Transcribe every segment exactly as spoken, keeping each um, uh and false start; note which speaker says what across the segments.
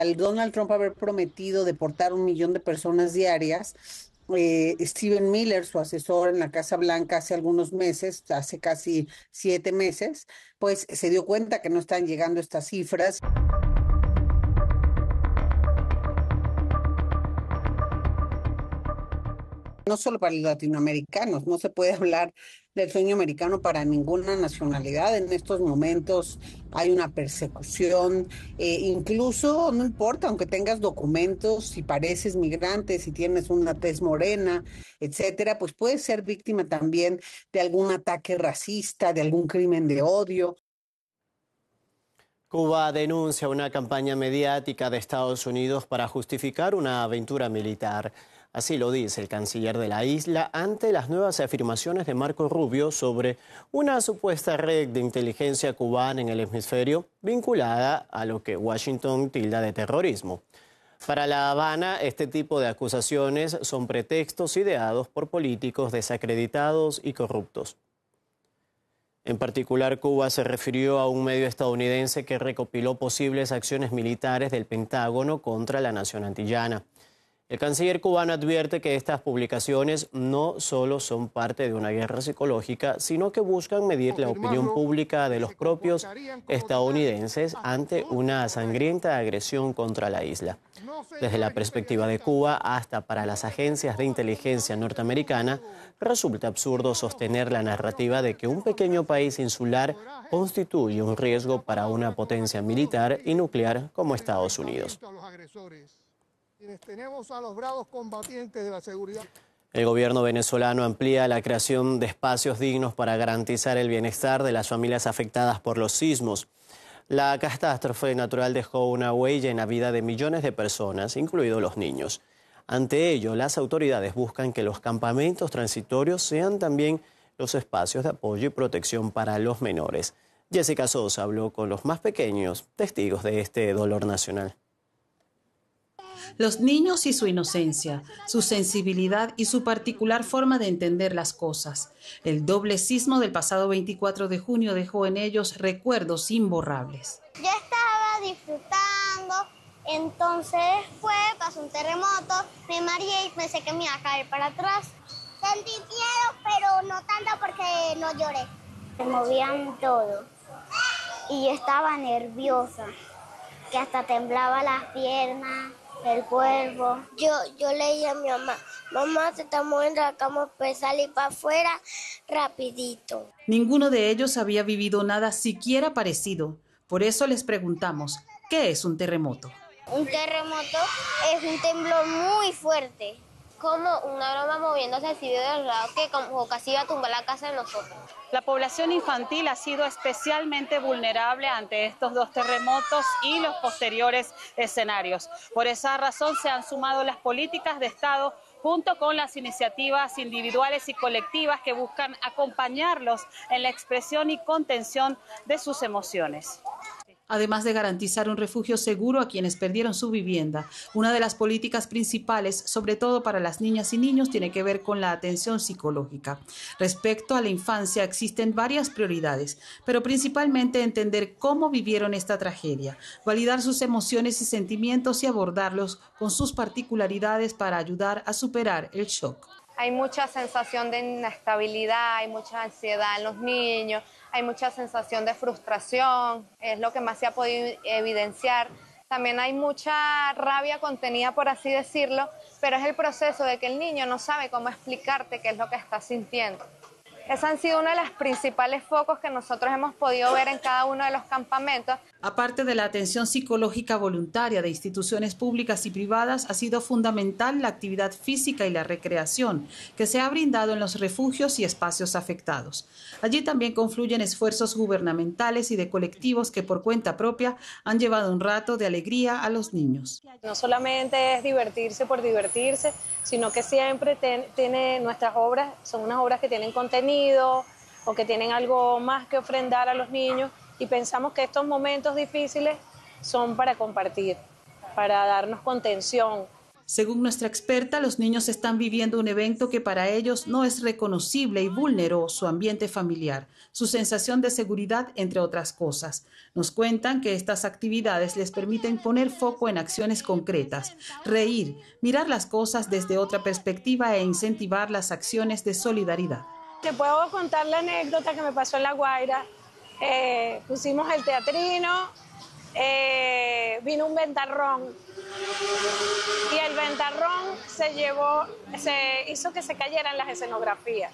Speaker 1: Al Donald Trump haber prometido deportar un millón de personas diarias, eh, Stephen Miller, su asesor en la Casa Blanca hace algunos meses, hace casi siete meses, pues se dio cuenta que no están llegando estas cifras. No solo para los latinoamericanos, no se puede hablar del sueño americano para ninguna nacionalidad. En estos momentos hay una persecución, eh, incluso no importa, aunque tengas documentos, si pareces migrante, si tienes una tez morena, etcétera, pues puedes ser víctima también de algún ataque racista, de algún crimen de odio.
Speaker 2: Cuba denuncia una campaña mediática de Estados Unidos para justificar una aventura militar. Así lo dice el canciller de la isla ante las nuevas afirmaciones de Marco Rubio sobre una supuesta red de inteligencia cubana en el hemisferio vinculada a lo que Washington tilda de terrorismo. Para La Habana, este tipo de acusaciones son pretextos ideados por políticos desacreditados y corruptos. En particular, Cuba se refirió a un medio estadounidense que recopiló posibles acciones militares del Pentágono contra la nación antillana. El canciller cubano advierte que estas publicaciones no solo son parte de una guerra psicológica, sino que buscan medir la opinión pública de los propios estadounidenses ante una sangrienta agresión contra la isla. Desde la perspectiva de Cuba hasta para las agencias de inteligencia norteamericana, resulta absurdo sostener la narrativa de que un pequeño país insular constituye un riesgo para una potencia militar y nuclear como Estados Unidos.
Speaker 3: Tenemos a los bravos combatientes de la seguridad.
Speaker 2: El gobierno venezolano amplía la creación de espacios dignos para garantizar el bienestar de las familias afectadas por los sismos. La catástrofe natural dejó una huella en la vida de millones de personas, incluidos los niños. Ante ello, las autoridades buscan que los campamentos transitorios sean también los espacios de apoyo y protección para los menores. Jessica Sosa habló con los más pequeños, testigos de este dolor nacional.
Speaker 4: Los niños y su inocencia, su sensibilidad y su particular forma de entender las cosas. El doble sismo del pasado veinticuatro de junio dejó en ellos recuerdos imborrables.
Speaker 5: Yo estaba disfrutando, entonces después pasó un terremoto, me mareé y pensé que me iba a caer para atrás. Sentí miedo, pero no tanto porque no lloré. Se movían todo y yo estaba nerviosa, que hasta temblaba las piernas. El cuerpo. Yo, yo le dije a mi mamá, mamá, se está moviendo la cama, pues salir para afuera rapidito.
Speaker 4: Ninguno de ellos había vivido nada siquiera parecido. Por eso les preguntamos, ¿qué es un terremoto?
Speaker 5: Un terremoto es un temblor muy fuerte. Como una broma moviéndose así de lado que como casi iba a tumbar la casa de nosotros.
Speaker 6: La población infantil ha sido especialmente vulnerable ante estos dos terremotos y los posteriores escenarios. Por esa razón se han sumado las políticas de Estado junto con las iniciativas individuales y colectivas que buscan acompañarlos en la expresión y contención de sus emociones.
Speaker 4: Además de garantizar un refugio seguro a quienes perdieron su vivienda. Una de las políticas principales, sobre todo para las niñas y niños, tiene que ver con la atención psicológica. Respecto a la infancia existen varias prioridades, pero principalmente entender cómo vivieron esta tragedia, validar sus emociones y sentimientos y abordarlos con sus particularidades para ayudar a superar el shock.
Speaker 7: Hay mucha sensación de inestabilidad, hay mucha ansiedad en los niños, hay mucha sensación de frustración, es lo que más se ha podido evidenciar. También hay mucha rabia contenida, por así decirlo, pero es el proceso de que el niño no sabe cómo explicarte qué es lo que está sintiendo. Esos han sido uno de los principales focos que nosotros hemos podido ver en cada uno de los campamentos.
Speaker 4: Aparte de la atención psicológica voluntaria de instituciones públicas y privadas, ha sido fundamental la actividad física y la recreación que se ha brindado en los refugios y espacios afectados. Allí también confluyen esfuerzos gubernamentales y de colectivos que por cuenta propia han llevado un rato de alegría a los niños.
Speaker 6: No solamente es divertirse por divertirse, sino que siempre ten, tiene nuestras obras, son unas obras que tienen contenido o que tienen algo más que ofrendar a los niños y pensamos que estos momentos difíciles son para compartir, para darnos contención.
Speaker 4: Según nuestra experta, los niños están viviendo un evento que para ellos no es reconocible y vulneró su ambiente familiar, su sensación de seguridad, entre otras cosas. Nos cuentan que estas actividades les permiten poner foco en acciones concretas, reír, mirar las cosas desde otra perspectiva e incentivar las acciones de solidaridad.
Speaker 8: Te puedo contar la anécdota que me pasó en La Guaira. Eh, pusimos el teatrino, eh, vino un ventarrón y el ventarrón se llevó, se hizo que se cayeran las escenografías.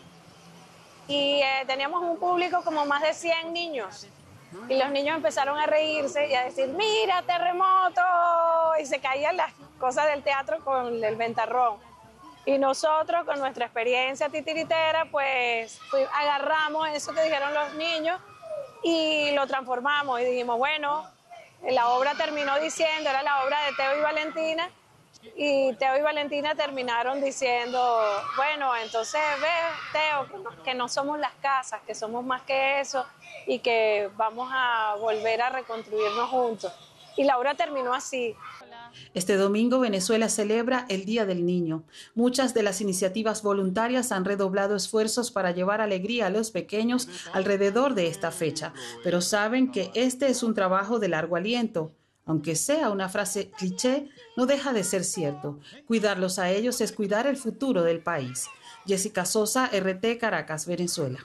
Speaker 8: Y eh, teníamos un público como más de cien niños. Y los niños empezaron a reírse y a decir, mira, terremoto, y se caían las cosas del teatro con el ventarrón. Y nosotros, con nuestra experiencia titiritera, pues fui, agarramos eso que dijeron los niños y lo transformamos y dijimos, bueno, la obra terminó diciendo, era la obra de Teo y Valentina, y Teo y Valentina terminaron diciendo, bueno, entonces ve, Teo, que no, que no somos las casas, que somos más que eso y que vamos a volver a reconstruirnos juntos. Y la obra terminó así.
Speaker 4: Este domingo Venezuela celebra el Día del Niño. Muchas de las iniciativas voluntarias han redoblado esfuerzos para llevar alegría a los pequeños alrededor de esta fecha, pero saben que este es un trabajo de largo aliento. Aunque sea una frase cliché, no deja de ser cierto. Cuidarlos a ellos es cuidar el futuro del país. Jessica Sosa, R T, Caracas, Venezuela.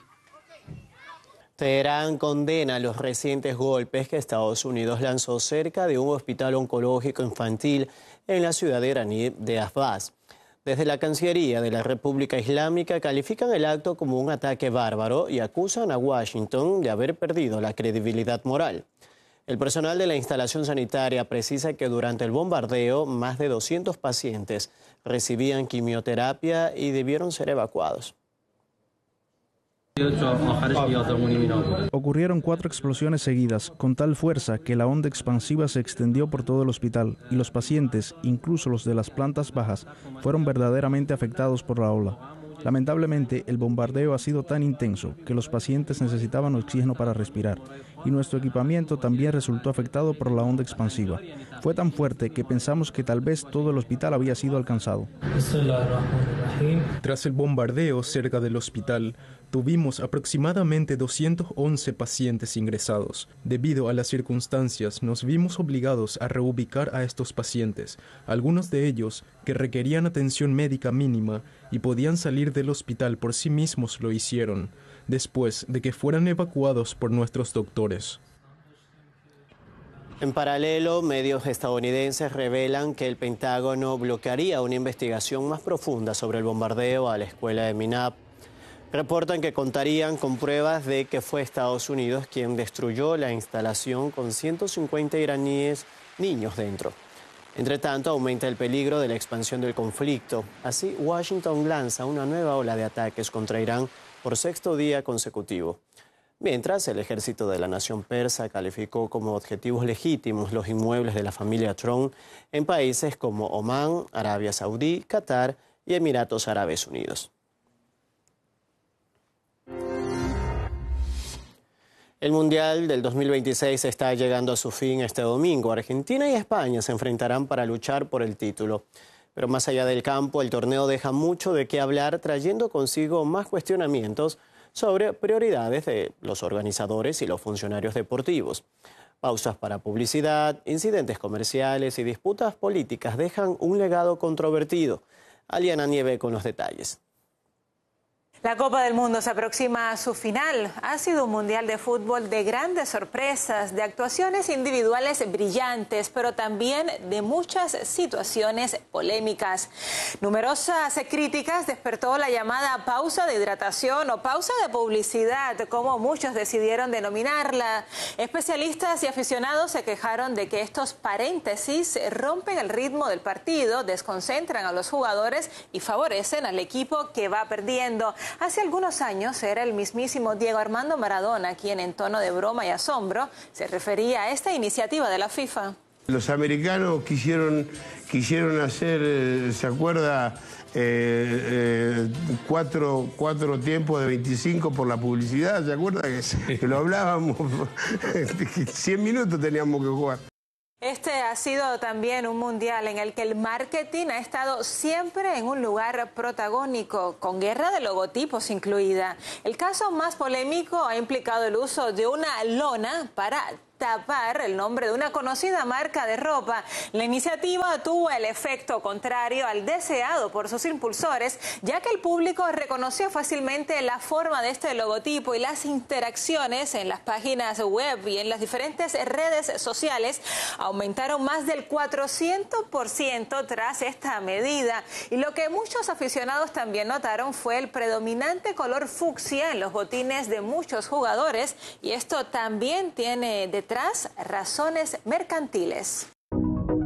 Speaker 2: Teherán condena los recientes golpes que Estados Unidos lanzó cerca de un hospital oncológico infantil en la ciudad iraní de Ahvaz. Desde la Cancillería de la República Islámica califican el acto como un ataque bárbaro y acusan a Washington de haber perdido la credibilidad moral. El personal de la instalación sanitaria precisa que durante el bombardeo más de doscientos pacientes recibían quimioterapia y debieron ser evacuados.
Speaker 9: Ocurrieron cuatro explosiones seguidas, con tal fuerza que la onda expansiva se extendió por todo el hospital y los pacientes, incluso los de las plantas bajas, fueron verdaderamente afectados por la ola. Lamentablemente, el bombardeo ha sido tan intenso que los pacientes necesitaban oxígeno para respirar y nuestro equipamiento también resultó afectado por la onda expansiva. Fue tan fuerte que pensamos que tal vez todo el hospital había sido alcanzado.
Speaker 10: Tras el bombardeo cerca del hospital, tuvimos aproximadamente doscientos once pacientes ingresados. Debido a las circunstancias, nos vimos obligados a reubicar a estos pacientes, algunos de ellos que requerían atención médica mínima y podían salir del hospital por sí mismos lo hicieron, después de que fueran evacuados por nuestros doctores.
Speaker 2: En paralelo, medios estadounidenses revelan que el Pentágono bloquearía una investigación más profunda sobre el bombardeo a la escuela de Minab. Reportan que contarían con pruebas de que fue Estados Unidos quien destruyó la instalación con ciento cincuenta iraníes niños dentro. Entre tanto, aumenta el peligro de la expansión del conflicto. Así, Washington lanza una nueva ola de ataques contra Irán por sexto día consecutivo. Mientras, el ejército de la nación persa calificó como objetivos legítimos los inmuebles de la familia Trump en países como Omán, Arabia Saudí, Qatar y Emiratos Árabes Unidos. El Mundial del dos mil veintiséis está llegando a su fin este domingo. Argentina y España se enfrentarán para luchar por el título. Pero más allá del campo, el torneo deja mucho de qué hablar, trayendo consigo más cuestionamientos sobre prioridades de los organizadores y los funcionarios deportivos. Pausas para publicidad, incidentes comerciales y disputas políticas dejan un legado controvertido. Aliana Nieve con los detalles.
Speaker 11: La Copa del Mundo se aproxima a su final. Ha sido un mundial de fútbol de grandes sorpresas, de actuaciones individuales brillantes, pero también de muchas situaciones polémicas. Numerosas críticas despertó la llamada pausa de hidratación o pausa de publicidad, como muchos decidieron denominarla. Especialistas y aficionados se quejaron de que estos paréntesis rompen el ritmo del partido, desconcentran a los jugadores y favorecen al equipo que va perdiendo. Hace algunos años era el mismísimo Diego Armando Maradona quien en tono de broma y asombro se refería a esta iniciativa de la FIFA.
Speaker 12: Los americanos quisieron, quisieron hacer, ¿se acuerda? Eh, eh, cuatro, cuatro tiempos de veinticinco por la publicidad, ¿se acuerda? Que, que lo hablábamos, cien minutos teníamos que jugar.
Speaker 11: Este ha sido también un mundial en el que el marketing ha estado siempre en un lugar protagónico, con guerra de logotipos incluida. El caso más polémico ha implicado el uso de una lona para tapar el nombre de una conocida marca de ropa. La iniciativa tuvo el efecto contrario al deseado por sus impulsores, ya que el público reconoció fácilmente la forma de este logotipo y las interacciones en las páginas web y en las diferentes redes sociales aumentaron más del cuatrocientos por ciento tras esta medida. Y lo que muchos aficionados también notaron fue el predominante color fucsia en los botines de muchos jugadores, y esto también tiene detrás razones mercantiles.